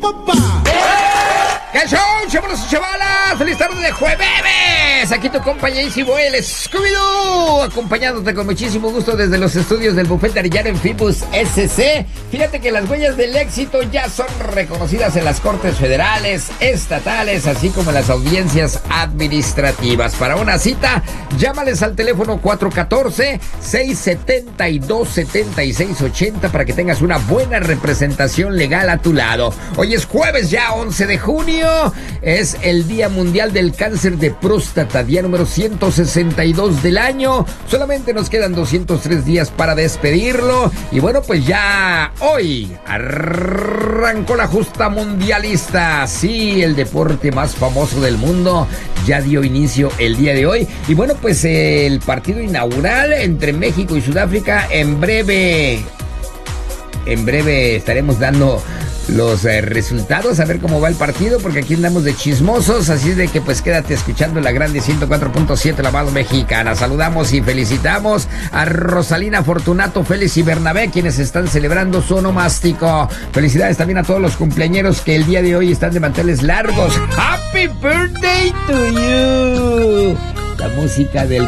¿Qué show, chavalos y chavalas? ¡Feliz tarde de jueves! Aquí tu compañerísimo, el Scooby-Doo, acompañándote con muchísimo gusto desde los estudios del Buffet Arellano en Fibus SC. Fíjate que las huellas del éxito ya son reconocidas en las Cortes Federales, estatales, así como en las audiencias administrativas. Para una cita, llámales al teléfono 414-672-7680 para que tengas una buena representación legal a tu lado. Hoy es jueves ya, 11 de junio. Es el Día Mundial del Cáncer de Próstata, día número 162 del año. Solamente nos quedan 203 días para despedirlo. Y bueno, pues ya hoy arrancó la justa mundialista. Sí, el deporte más famoso del mundo ya dio inicio el día de hoy. Y bueno, pues el partido inaugural entre México y Sudáfrica en breve estaremos dando los resultados, a ver cómo va el partido, porque aquí andamos de chismosos, así de que pues quédate escuchando la grande 104.7, la más mexicana. Saludamos y felicitamos a Rosalina, Fortunato, Félix y Bernabé, quienes están celebrando su onomástico. Felicidades también a todos los cumpleañeros que el día de hoy están de manteles largos. ¡Happy birthday to you! La música del